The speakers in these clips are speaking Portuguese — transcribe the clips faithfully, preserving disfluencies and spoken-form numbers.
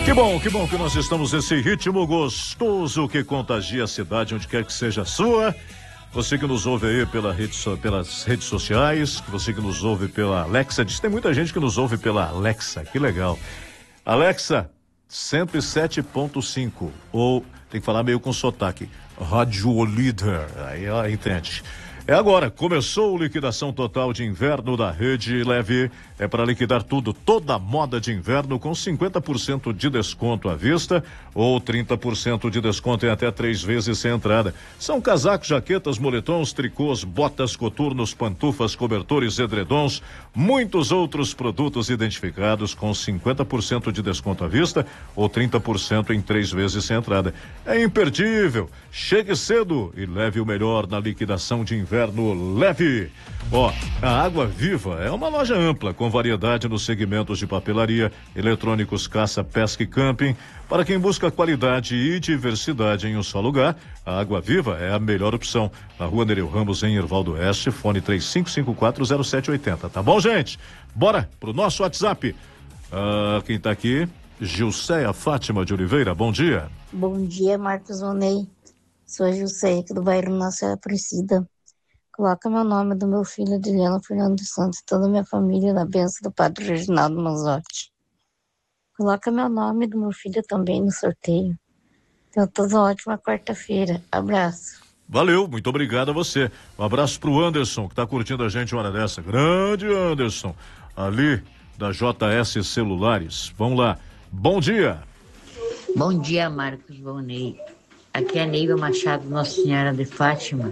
Que bom, que bom que nós estamos nesse ritmo gostoso que contagia a cidade, onde quer que seja a sua. Você que nos ouve aí pela rede, pelas redes sociais, você que nos ouve pela Alexa, diz, tem muita gente que nos ouve pela Alexa, que legal. Alexa, cento e sete ponto cinco, ou tem que falar meio com sotaque, Rádio Líder, aí ela entende. É agora, começou liquidação total de inverno da Rede Leve. É para liquidar tudo, toda a moda de inverno com cinquenta por cento de desconto à vista ou trinta por cento de desconto em até três vezes sem entrada. São casacos, jaquetas, moletons, tricôs, botas, coturnos, pantufas, cobertores, edredons, muitos outros produtos identificados com cinquenta por cento de desconto à vista ou trinta por cento em três vezes sem entrada. É imperdível. Chegue cedo e leve o melhor na liquidação de inverno Leve. Ó, a Água Viva é uma loja ampla com variedade nos segmentos de papelaria, eletrônicos, caça, pesca e camping. Para quem busca qualidade e diversidade em um só lugar, a Água Viva é a melhor opção. Na Rua Nereu Ramos, em Irvaldo Oeste, fone três cinco cinco quatro zero sete oito zero. Tá bom, gente? Bora pro nosso WhatsApp. Ah, quem tá aqui? Gilceia Fátima de Oliveira, bom dia. Bom dia, Marcos Vonei. Sou a Gilceia aqui do bairro Nossa Senhora Aparecida. Coloca meu nome do meu filho Adriano Fernando dos Santos e toda a minha família na bênção do Padre Reginaldo Manzotti. Coloca meu nome e do meu filho também no sorteio. Tenham toda uma ótima quarta-feira. Abraço. Valeu, muito obrigado a você. Um abraço pro Anderson, que tá curtindo a gente uma hora dessa. Grande Anderson, ali da J S Celulares. Vamos lá. Bom dia. Bom dia, Marcos Vonei. Aqui é a Neiva Machado, Nossa Senhora de Fátima.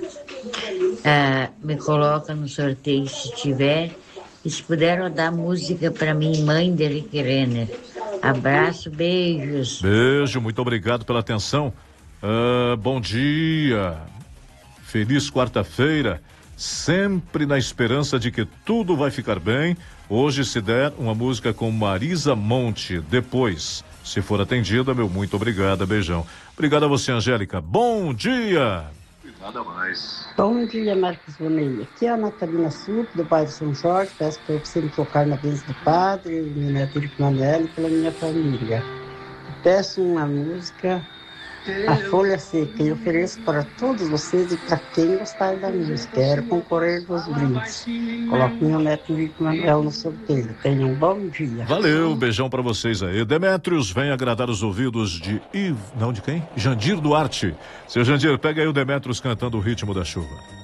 Ah, me coloca no sorteio se tiver. E se puder rodar música para mim, mãe de Rick Renner. Abraço, beijos. Beijo, muito obrigado pela atenção. Ah, bom dia. Feliz quarta-feira. Sempre na esperança de que tudo vai ficar bem. Hoje, se der, uma música com Marisa Monte. Depois, se for atendida, meu muito obrigado, beijão. Obrigado a você, Angélica. Bom dia. Nada mais. Bom dia, Marcos Vonei. Aqui é a Natalina Sup, do bairro São Jorge. Peço para você me tocar na bênção do Padre, meu neto Manuel e pela minha família. Peço uma música, A Folha Seca, e ofereço para todos vocês e para quem gostar da música. Quero concorrer dos brindes. Coloco meu neto Manuel no sorteio. Tenham um bom dia. Valeu, beijão pra vocês aí. Demétrios, vem agradar os ouvidos de Iv... Não, de quem? Jandir Duarte. Seu Jandir, pega aí o Demétrios cantando o ritmo da chuva.